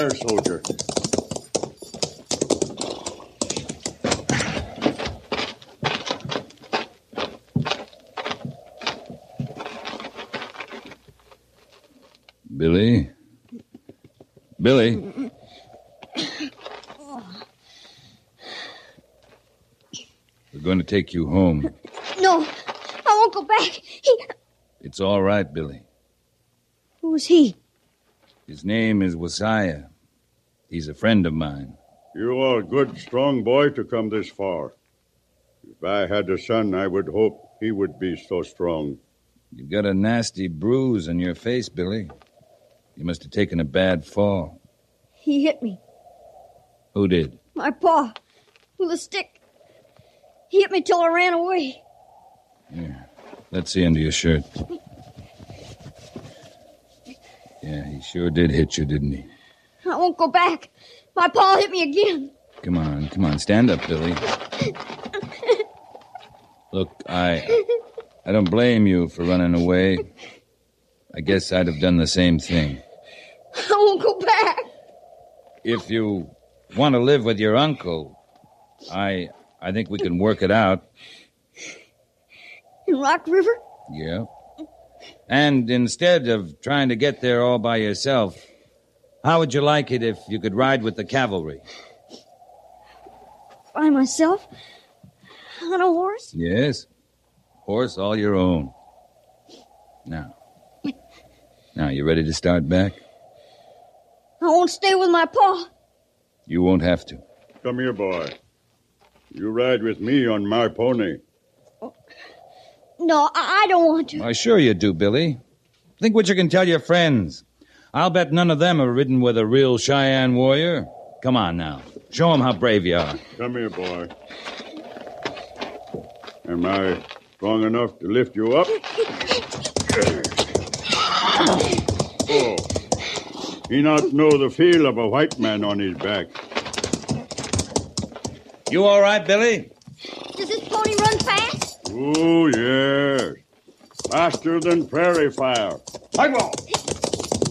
There, soldier. Billy? Billy? We're going to take you home. No, I won't go back. It's all right, Billy. Who's he? His name is Wasiah. He's a friend of mine. You are a good, strong boy to come this far. If I had a son, I would hope he would be so strong. You've got a nasty bruise on your face, Billy. You must have taken a bad fall. He hit me. Who did? My pa. With a stick. He hit me till I ran away. Yeah. Let's see under your shirt. Yeah, he sure did hit you, didn't he? I won't go back. My pa hit me again. Come on. Stand up, Billy. Look, I don't blame you for running away. I guess I'd have done the same thing. I won't go back. If you want to live with your uncle, I think we can work it out. In Rock River? Yeah. And instead of trying to get there all by yourself, how would you like it if you could ride with the cavalry? By myself? On a horse? Yes. Horse all your own. Now, you ready to start back? I won't stay with my pa. You won't have to. Come here, boy. You ride with me on my pony. No, I don't want to. Why, sure you do, Billy. Think what you can tell your friends. I'll bet none of them have ridden with a real Cheyenne warrior. Come on now. Show them how brave you are. Come here, boy. Am I strong enough to lift you up? Oh. He not know the feel of a white man on his back. You all right, Billy? Does this pony run fast? Oh, yes. Faster than prairie fire. I go.